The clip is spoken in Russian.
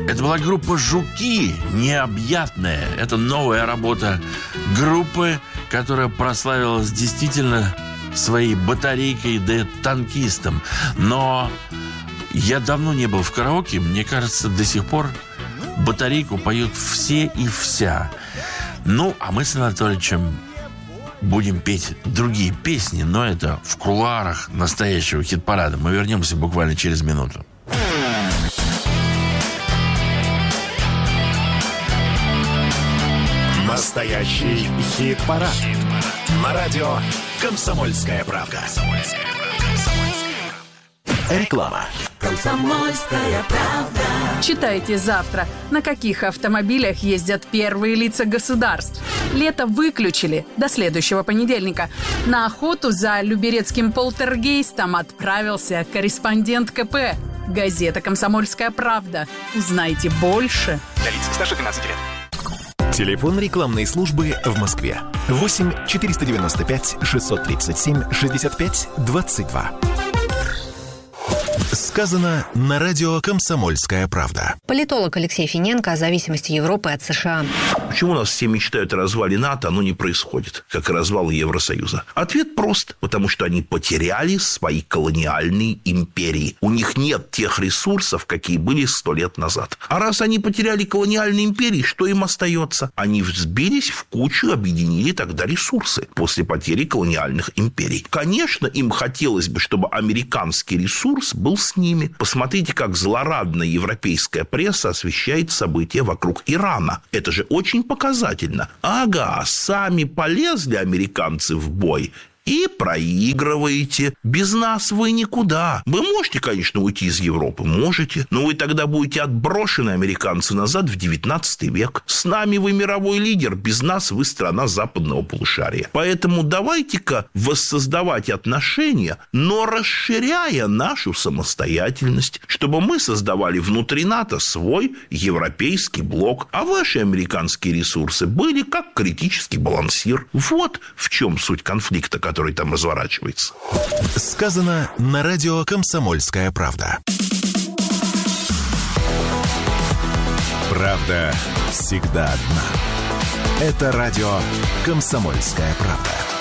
Это была группа «Жуки», «Необъятная». Это новая работа группы, которая прославилась действительно своей батарейкой да танкистом. Но я давно не был в караоке. Мне кажется, до сих пор батарейку поют все и вся. Ну, а мы с Анатольевичем будем петь другие песни, но это в кулуарах настоящего хит-парада. Мы вернемся буквально через минуту. Настоящий хит-парад. На радио «Комсомольская правда». Реклама. «Комсомольская правда». Читайте завтра, на каких автомобилях ездят первые лица государств. Лето выключили до следующего понедельника. На охоту за люберецким полтергейстом отправился корреспондент КП. Газета «Комсомольская правда». Узнайте больше. Для лиц старше 12 лет. Телефон рекламной службы в Москве. 8 495 637 65 22. Сказано на радио «Комсомольская правда». Политолог Алексей Финенко о зависимости Европы от США. Почему у нас все мечтают о развале НАТО, оно не происходит, как и развал Евросоюза? Ответ прост. Потому что они потеряли свои колониальные империи. У них нет тех ресурсов, какие были 100 лет назад. А раз они потеряли колониальные империи, что им остается? Они взбились в кучу, объединили тогда ресурсы после потери колониальных империй. Конечно, им хотелось бы, чтобы американский ресурс был с ними. Посмотрите, как злорадная европейская пресса освещает события вокруг Ирана. Это же очень показательно. Ага, сами полезли американцы в бой и проигрываете. Без нас вы никуда. Вы можете, конечно, уйти из Европы, можете, но вы тогда будете отброшены, американцы, назад в 19 век. С нами вы мировой лидер, без нас вы страна западного полушария. Поэтому давайте-ка воссоздавать отношения, но расширяя нашу самостоятельность, чтобы мы создавали внутри НАТО свой европейский блок, а ваши американские ресурсы были как критический балансир. Вот в чем суть конфликта, который там разворачивается. Сказано на радио «Комсомольская правда». Правда всегда одна. Это радио «Комсомольская правда».